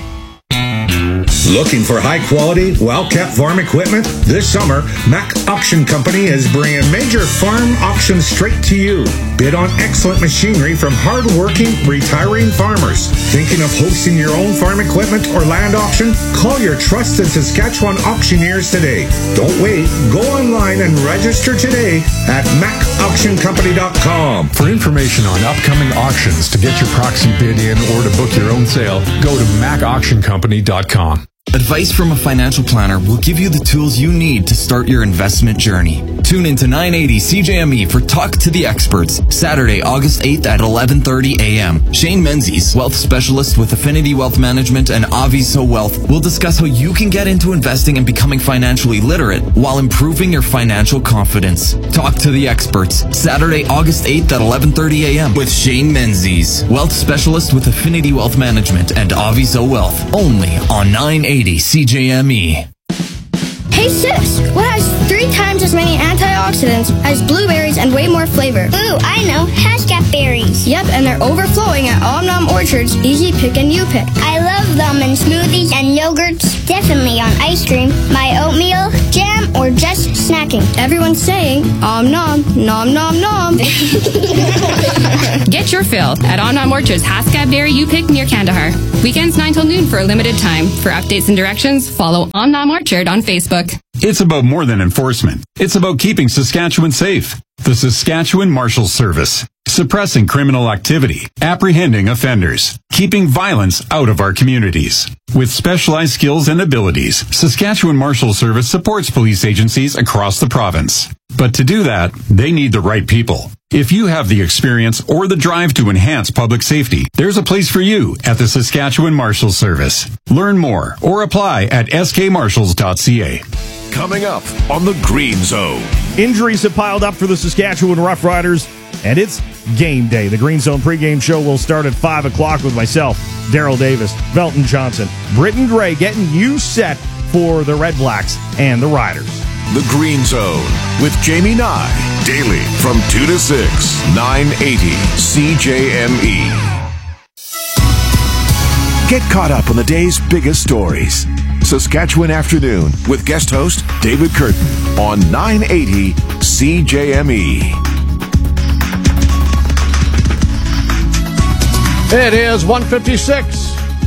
Looking for high-quality, well-kept farm equipment? This summer, Mack Auction Company is bringing major farm auctions straight to you. Bid on excellent machinery from hard-working, retiring farmers. Thinking of hosting your own farm equipment or land auction? Call your trusted Saskatchewan auctioneers today. Don't wait. Go online and register today at mack auction company dot com. For information on upcoming auctions, to get your proxy bid in, or to book your own sale, go to mack auction company dot com. Advice from a financial planner will give you the tools you need to start your investment journey. Tune into nine eighty C J M E for Talk to the Experts, Saturday, August eighth at eleven thirty a.m. Shane Menzies, wealth specialist with Affinity Wealth Management and Aviso Wealth, will discuss how you can get into investing and becoming financially literate while improving your financial confidence. Talk to the Experts, Saturday, August eighth at eleven thirty a.m. with Shane Menzies, wealth specialist with Affinity Wealth Management and Aviso Wealth, only on nine eighty C J M E. Hey sis, what has three times as many antioxidants as blueberries and way more flavor? Ooh, I know. Hascap berries. Yep, and they're overflowing at Om Nom Orchard's Easy Pick and You Pick. I love them in smoothies and yogurts, definitely on ice cream, my oatmeal, jam, or just snacking. Everyone's saying, Om Nom, Nom Nom Nom. Get your fill at Om Nom Orchard's Hascap Berry You Pick near Kandahar. Weekends nine till noon for a limited time. For updates and directions, follow Om Nom Orchard on Facebook. It's about more than enforcement. It's about keeping Saskatchewan safe. The Saskatchewan Marshals Service. Suppressing criminal activity, apprehending offenders, keeping violence out of our communities. With specialized skills and abilities, Saskatchewan Marshals Service supports police agencies across the province. But to do that, they need the right people. If you have the experience or the drive to enhance public safety, there's a place for you at the Saskatchewan Marshals Service. Learn more or apply at s k marshals dot c a. Coming up on the Green Zone. Injuries have piled up for the Saskatchewan Roughriders, and it's game day. The Green Zone pregame show will start at five o'clock with myself, Daryl Davis, Velton Johnson, Britton Gray getting you set for the Red Blacks and the Riders. The Green Zone with Jamie Nye, daily from two to six, nine eighty C J M E. Get caught up on the day's biggest stories. Saskatchewan Afternoon with guest host David Curtin on nine eighty C J M E. It is one fifty-six.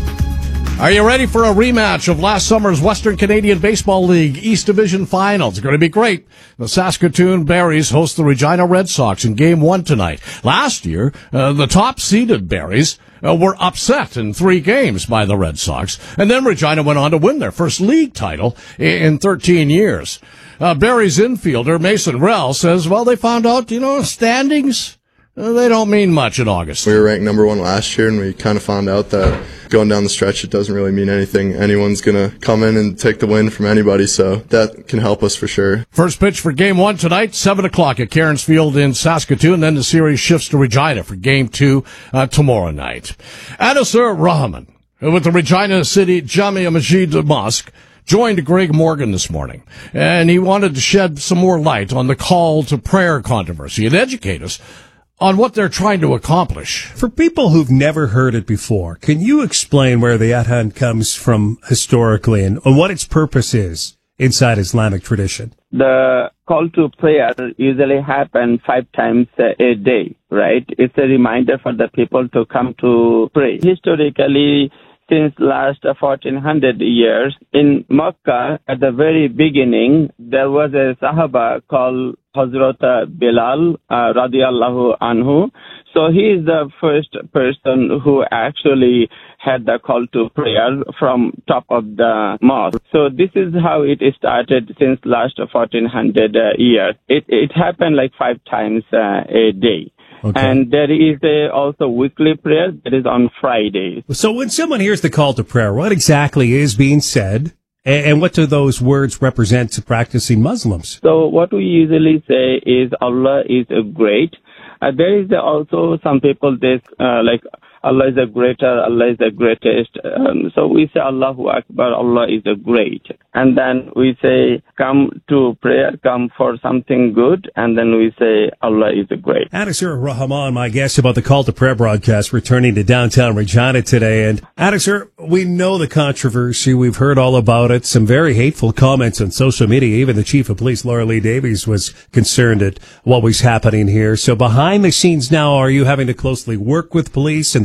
Are you ready for a rematch of last summer's Western Canadian Baseball League East Division Finals? It's going to be great. The Saskatoon Berries host the Regina Red Sox in Game one tonight. Last year, uh, the top-seeded Berries uh, were upset in three games by the Red Sox, and then Regina went on to win their first league title in thirteen years. Uh, Berries infielder Mason Rell says, well, they found out, you know, standings, uh, they don't mean much in August. We were ranked number one last year, and we kind of found out that going down the stretch, it doesn't really mean anything. Anyone's going to come in and take the win from anybody, so that can help us for sure. First pitch for Game one tonight, seven o'clock at Cairns Field in Saskatoon. Then the series shifts to Regina for Game two uh, tomorrow night. Anasur Rahman with the Regina City Jamia Masjid Mosque joined Greg Morgan this morning, and he wanted to shed some more light on the call to prayer controversy and educate us on what they're trying to accomplish. For people who've never heard it before, can you explain where the adhan comes from historically and, and what its purpose is inside Islamic tradition? The call to prayer usually happens five times a day, right? It's a reminder for the people to come to pray. Historically, since last fourteen hundred years, in Makkah, at the very beginning, there was a Sahaba called Hazrat Bilal uh, radiallahu anhu. So he is the first person who actually had the call to prayer from top of the mosque. So this is how it started since last fourteen hundred uh, years. It, it happened like five times uh, a day. Okay. And there is a also weekly prayer that is on Friday. So when someone hears the call to prayer, what exactly is being said? And what do those words represent to practicing Muslims? So what we usually say is Allah is great. Uh, there is also some people, they, uh, like Allah is the greater, Allah is the greatest. Um, so we say Allahu Akbar, Allah is the great. And then we say, come to prayer, come for something good. And then we say, Allah is the great. Anasur Rahman, my guest about the call to prayer broadcast, returning to downtown Regina today. And Anasur, we know the controversy. We've heard all about it. Some very hateful comments on social media. Even the chief of police, Laura Lee Davies, was concerned at what was happening here. So behind the scenes now, are you having to closely work with police and the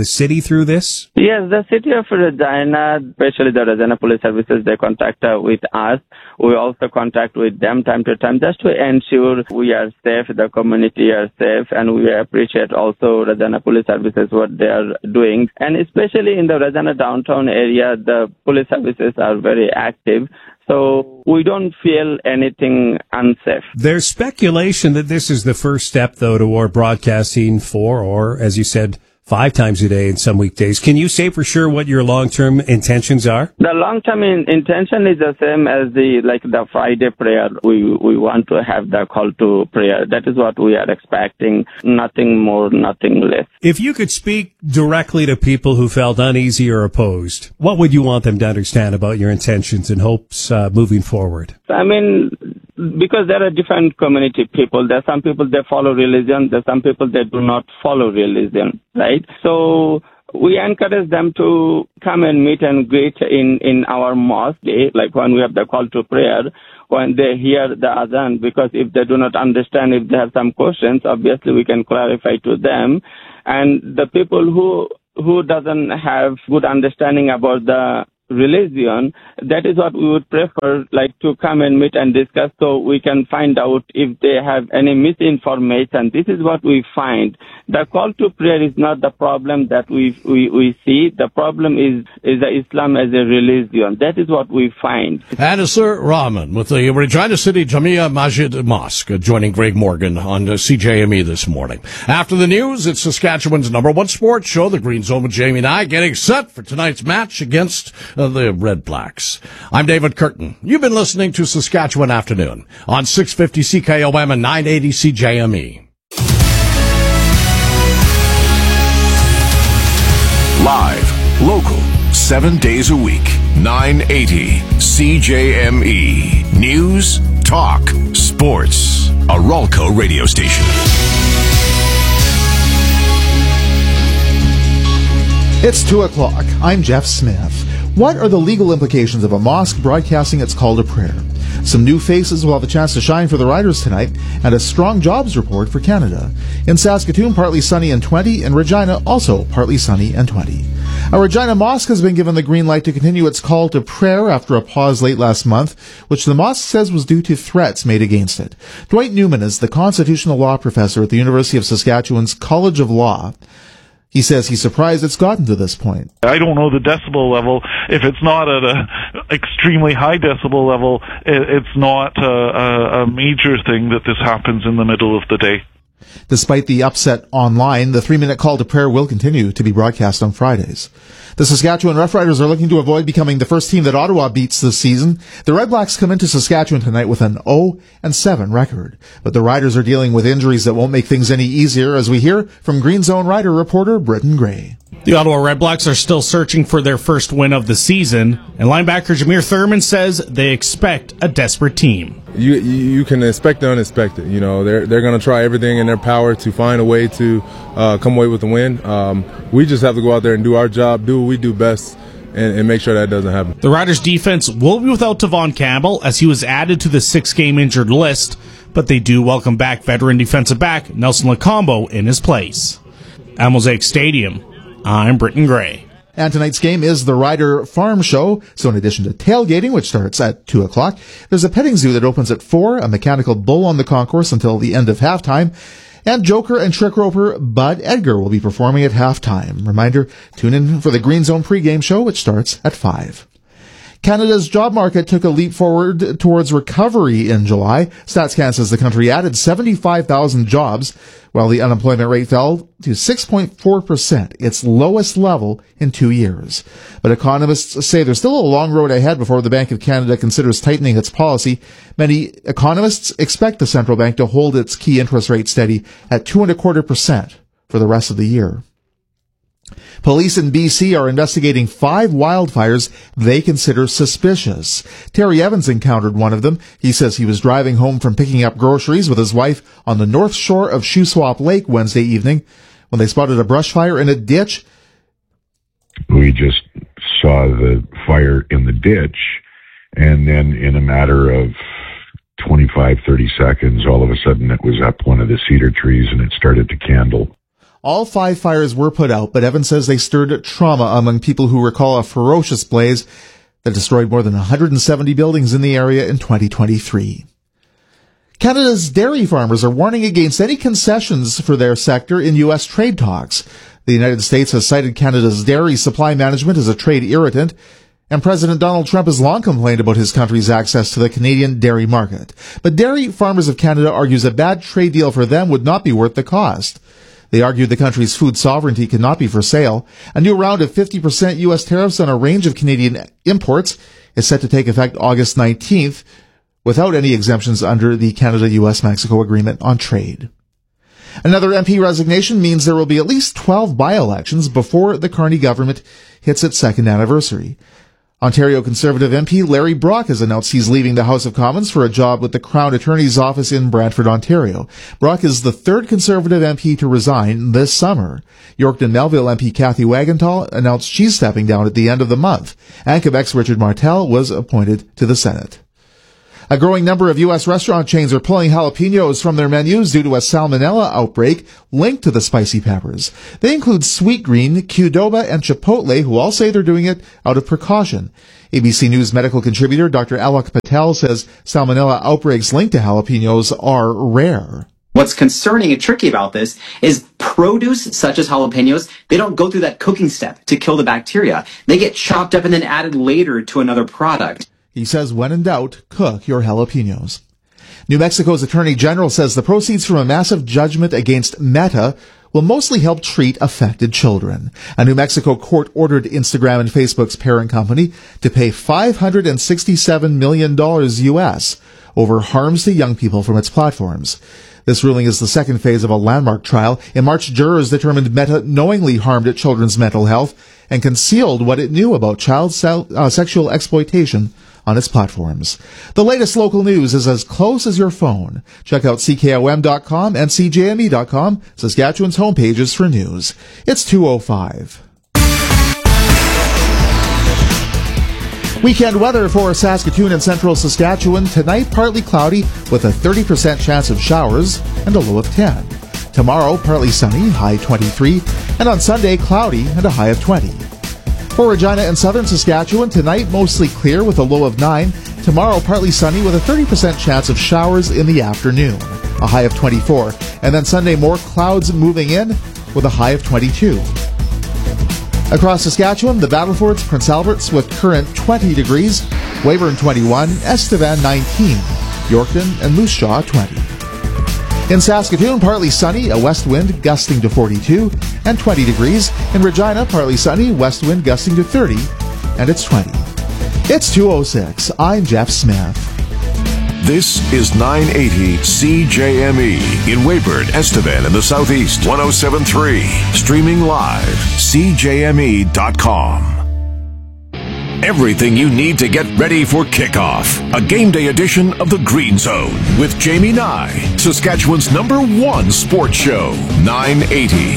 city through this? Yes, the city of Regina, especially the Regina Police Services, they contact uh, with us. We also contact with them time to time just to ensure we are safe, the community are safe, and we appreciate also Regina Police Services, what they are doing. And especially in the Regina downtown area, the police services are very active. So we don't feel anything unsafe. There's speculation that this is the first step, though, toward broadcasting four or, as you said, five times a day in some weekdays. Can you say for sure what your long-term intentions are? The long-term in- intention is the same as the like the Friday prayer. We we want to have the call to prayer. That is what we are expecting. Nothing more, nothing less. If you could speak directly to people who felt uneasy or opposed, what would you want them to understand about your intentions and hopes uh, moving forward? I mean, because there are different community people. There are some people that follow religion. There are some people that do not follow religion, right? So we encourage them to come and meet and greet in, in our mosque, like when we have the call to prayer, when they hear the adhan, because if they do not understand, if they have some questions, obviously we can clarify to them. And the people who who doesn't have good understanding about the religion, that is what we would prefer, like to come and meet and discuss so we can find out if they have any misinformation. This is what we find. The call to prayer is not the problem that we we, we see. The problem is, is the Islam as a religion. That is what we find. Anasir Rahman with the Regina City Jamia Masjid Mosque, uh, joining Greg Morgan on uh, C J M E this morning. After the news, it's Saskatchewan's number one sports show, The Green Zone with Jamie and I, getting set for tonight's match against uh, the Red Blacks. I'm David Curtin. You've been listening to Saskatchewan Afternoon on six fifty C K O M and nine eighty C J M E. Live, local, seven days a week, nine eighty C J M E. News, talk, sports. A Ralco radio station. It's two o'clock. I'm Jeff Smith. What are the legal implications of a mosque broadcasting its call to prayer? Some new faces will have a chance to shine for the Riders tonight, and a strong jobs report for Canada. In Saskatoon, partly sunny and twenty. In Regina, also partly sunny and twenty. A Regina mosque has been given the green light to continue its call to prayer after a pause late last month, which the mosque says was due to threats made against it. Dwight Newman is the constitutional law professor at the University of Saskatchewan's College of Law. He says he's surprised it's gotten to this point. I don't know the decibel level. If it's not at a extremely high decibel level, it's not a, a, a major thing that this happens in the middle of the day. Despite the upset online, the three-minute call to prayer will continue to be broadcast on Fridays. The Saskatchewan Roughriders are looking to avoid becoming the first team that Ottawa beats this season. The Red Blacks come into Saskatchewan tonight with an oh and seven record. But the Riders are dealing with injuries that won't make things any easier, as we hear from Green Zone Rider reporter Britton Gray. The Ottawa Red Blacks are still searching for their first win of the season, and linebacker Jameer Thurman says they expect a desperate team. You you can expect the unexpected. You know, they're they're going to try everything in their power to find a way to uh, come away with the win. Um, we just have to go out there and do our job, do what we do best, and, and make sure that doesn't happen. The Riders' defense will be without Tavon Campbell, as he was added to the six-game injured list, but they do welcome back veteran defensive back Nelson Lacombo in his place. At Mosaic Stadium, I'm Britton Gray. And tonight's game is the Rider Farm Show. So in addition to tailgating, which starts at two o'clock, there's a petting zoo that opens at four, a mechanical bull on the concourse until the end of halftime, and Joker and trick roper Bud Edgar will be performing at halftime. Reminder, tune in for the Green Zone pregame show, which starts at five. Canada's job market took a leap forward towards recovery in July. StatsCan says the country added seventy-five thousand jobs, while the unemployment rate fell to six point four percent, its lowest level in two years. But economists say there's still a long road ahead before the Bank of Canada considers tightening its policy. Many economists expect the central bank to hold its key interest rate steady at two and a quarter percent for the rest of the year. Police in B C are investigating five wildfires they consider suspicious. Terry Evans encountered one of them. He says he was driving home from picking up groceries with his wife on the north shore of Shuswap Lake Wednesday evening when they spotted a brush fire in a ditch. We just saw the fire in the ditch, and then in a matter of twenty-five, thirty seconds, all of a sudden it was up one of the cedar trees and it started to candle. All five fires were put out, but Evans says they stirred trauma among people who recall a ferocious blaze that destroyed more than one hundred seventy buildings in the area in twenty twenty-three. Canada's dairy farmers are warning against any concessions for their sector in U S trade talks. The United States has cited Canada's dairy supply management as a trade irritant, and President Donald Trump has long complained about his country's access to the Canadian dairy market. But Dairy Farmers of Canada argues a bad trade deal for them would not be worth the cost. They argue the country's food sovereignty cannot be for sale. A new round of fifty percent U S tariffs on a range of Canadian imports is set to take effect August nineteenth, without any exemptions under the Canada-U S Mexico Agreement on Trade. Another M P resignation means there will be at least twelve by-elections before the Carney government hits its second anniversary. Ontario Conservative M P Larry Brock has announced he's leaving the House of Commons for a job with the Crown Attorney's Office in Brantford, Ontario. Brock is the third Conservative M P to resign this summer. Yorkton Melville M P Kathy Wagenthal announced she's stepping down at the end of the month, and Quebec's Richard Martel was appointed to the Senate. A growing number of U S restaurant chains are pulling jalapenos from their menus due to a salmonella outbreak linked to the spicy peppers. They include Sweetgreen, Qdoba, and Chipotle, who all say they're doing it out of precaution. A B C News medical contributor Doctor Alok Patel says salmonella outbreaks linked to jalapenos are rare. What's concerning and tricky about this is produce such as jalapenos, they don't go through that cooking step to kill the bacteria. They get chopped up and then added later to another product. He says, when in doubt, cook your jalapenos. New Mexico's Attorney General says the proceeds from a massive judgment against Meta will mostly help treat affected children. A New Mexico court ordered Instagram and Facebook's parent company to pay five hundred sixty-seven million dollars U S over harms to young people from its platforms. This ruling is the second phase of a landmark trial. In March, jurors determined Meta knowingly harmed children's mental health and concealed what it knew about child se- uh, sexual exploitation on its platforms. The latest local news is as close as your phone. Check out C K O M dot com and C J M E dot com, Saskatchewan's homepages for news. It's two oh five. Weekend weather for Saskatoon and central Saskatchewan. Tonight, partly cloudy with a thirty percent chance of showers and a low of ten. Tomorrow, partly sunny, high twenty-three. And on Sunday, cloudy and a high of twenty. For Regina and southern Saskatchewan, tonight mostly clear with a low of nine. Tomorrow, partly sunny with a thirty percent chance of showers in the afternoon, a high of twenty-four. And then Sunday, more clouds moving in with a high of twenty-two. Across Saskatchewan, the Battlefords, Prince Albert's with current twenty degrees, Weyburn twenty-one, Estevan nineteen, Yorkton and Moose Jaw twenty. In Saskatoon, partly sunny, a west wind gusting to forty-two and twenty degrees. In Regina, partly sunny, west wind gusting to thirty, and it's twenty. It's two oh six. I'm Jeff Smith. This is nine eighty C J M E in Weyburn, Estevan, in the southeast. one oh seven point three. Streaming live. C J M E dot com. Everything you need to get ready for kickoff. A game day edition of The Green Zone with Jamie Nye, Saskatchewan's number one sports show. nine eighty